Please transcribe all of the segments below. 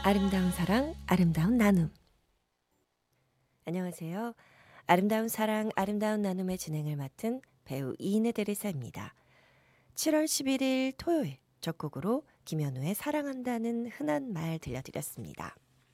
아름다운 사랑, 아름다운 나눔. 안녕하세요. 아름다운 사랑, 아름다운 나눔의 진행을 맡은 배우 이인혜 대리사입니다. 7월 11일 토요일 첫 곡으로 김현우의 사랑한다는 흔한 말 들려드렸습니다.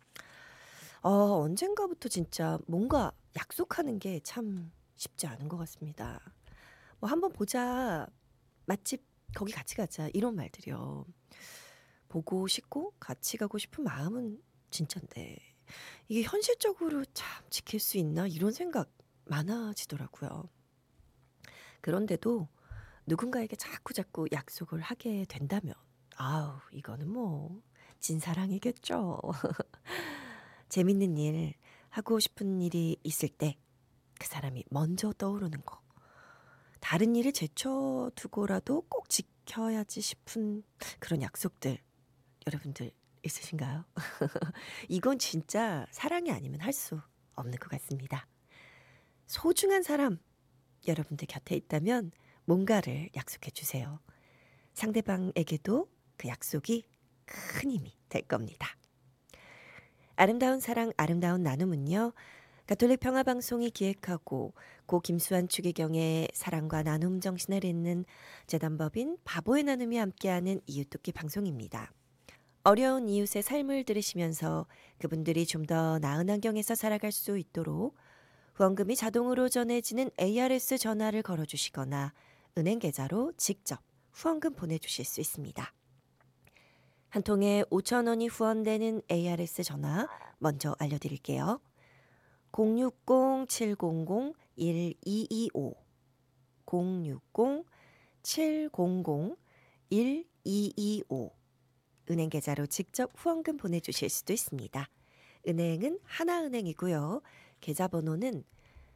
언젠가부터 진짜 뭔가 약속하는 게 참 쉽지 않은 것 같습니다. 뭐 한번 보자, 맛집 거기 같이 가자 이런 말들이요. 보고 싶고 같이 가고 싶은 마음은 진짠데 이게 현실적으로 참 지킬 수 있나 이런 생각 많아지더라고요. 그런데도 누군가에게 자꾸자꾸 약속을 하게 된다면 아우 이거는 뭐 진사랑이겠죠. 재밌는 일, 하고 싶은 일이 있을 때 그 사람이 먼저 떠오르는 거. 다른 일을 제쳐두고라도 꼭 지켜야지 싶은 그런 약속들 여러분들 있으신가요? 이건 진짜 사랑이 아니면 할 수 없는 것 같습니다. 소중한 사람 여러분들 곁에 있다면 뭔가를 약속해 주세요. 상대방에게도 그 약속이 큰 힘이 될 겁니다. 아름다운 사랑, 아름다운 나눔은요. 가톨릭 평화방송이 기획하고 고 김수환 추기경의 사랑과 나눔 정신을 잇는 재단법인 바보의 나눔이 함께하는 이웃돕기 방송입니다. 어려운 이웃의 삶을 들으시면서 그분들이 좀 더 나은 환경에서 살아갈 수 있도록 후원금이 자동으로 전해지는 ARS 전화를 걸어주시거나 은행 계좌로 직접 후원금 보내주실 수 있습니다. 한 통에 5,000원이 후원되는 ARS 전화 먼저 알려드릴게요. 060-700-1225 060-700-1225 은행 계좌로 직접 후원금 보내주실 수도 있습니다. 은행은 하나은행이고요. 계좌번호는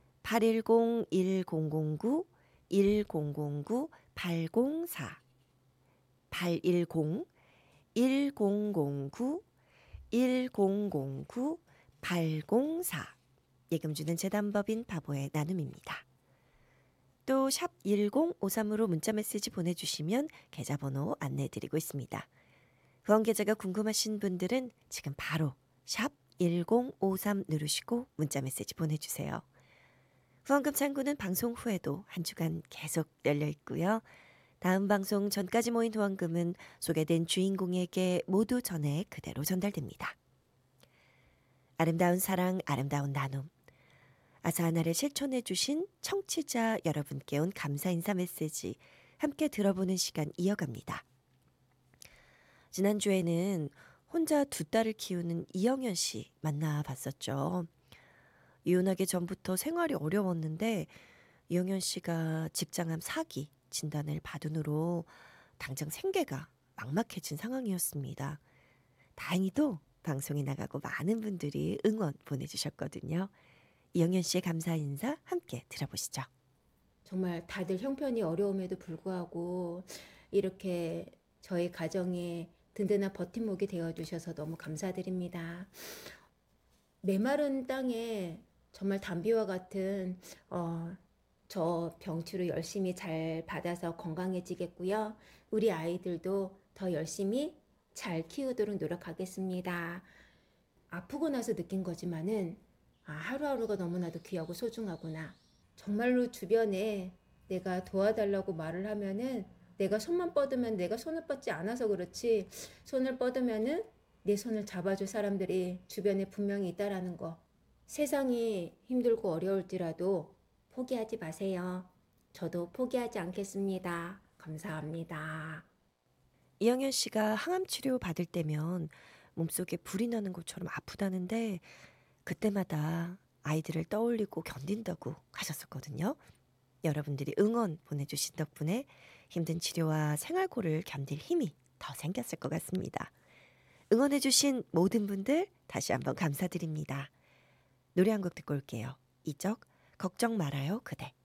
810-1009-1009-804 810-1009-1009-804 예금 주는 재단법인 바보의 나눔입니다. 또 샵 1053으로 문자메시지 보내주시면 계좌번호 안내해드리고 있습니다. 후원 계좌가 궁금하신 분들은 지금 바로 샵 1053 누르시고 문자메시지 보내주세요. 후원금 창구는 방송 후에도 한 주간 계속 열려 있고요. 다음 방송 전까지 모인 후원금은 소개된 주인공에게 모두 전액 그대로 전달됩니다. 아름다운 사랑, 아름다운 나눔. 아사하나를 실천해 주신 청취자 여러분께 온 감사 인사 메시지 함께 들어보는 시간 이어갑니다. 지난주에는 혼자 두 딸을 키우는 이영현 씨 만나봤었죠. 이혼하기 전부터 생활이 어려웠는데 이영현 씨가 직장암 4기 진단을 받은 후로 당장 생계가 막막해진 상황이었습니다. 다행히도 방송에 나가고 많은 분들이 응원 보내주셨거든요. 이영현 씨의 감사 인사 함께 들어보시죠. 정말 다들 형편이 어려움에도 불구하고 이렇게 저희 가정에 든든한 버팀목이 되어주셔서 너무 감사드립니다. 메마른 땅에 정말 담비와 같은 저 병치료 열심히 잘 받아서 건강해지겠고요. 우리 아이들도 더 열심히 잘 키우도록 노력하겠습니다. 아프고 나서 느낀 거지만은 하루하루가 너무나도 귀하고 소중하구나. 정말로 주변에 내가 도와달라고 말을 하면은 내가 손만 뻗으면 내가 손을 뻗지 않아서 그렇지 손을 뻗으면은 내 손을 잡아줄 사람들이 주변에 분명히 있다라는 거. 세상이 힘들고 어려울지라도 포기하지 마세요. 저도 포기하지 않겠습니다. 감사합니다. 이영현 씨가 항암 치료 받을 때면 몸속에 불이 나는 것처럼 아프다는데 그때마다 아이들을 떠올리고 견딘다고 하셨었거든요. 여러분들이 응원 보내주신 덕분에 힘든 치료와 생활고를 견딜 힘이 더 생겼을 것 같습니다. 응원해주신 모든 분들 다시 한번 감사드립니다. 노래 한 곡 듣고 올게요. 이적 걱정 말아요 그대.